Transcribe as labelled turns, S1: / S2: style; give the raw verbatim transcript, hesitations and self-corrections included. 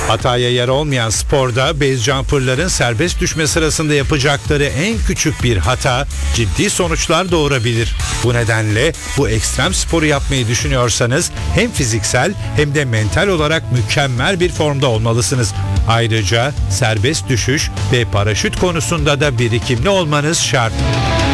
S1: Hataya yer olmayan sporda base jumper'ların serbest düşme sırasında yapacakları en küçük bir hata ciddi sonuçlar doğurabilir. Bu nedenle bu ekstrem sporu yapmayı düşünüyorsanız hem fiziksel hem de mental olarak mükemmel bir formda olmalısınız. Ayrıca serbest düşüş ve paraşüt konusunda da birikimli olmanız şart.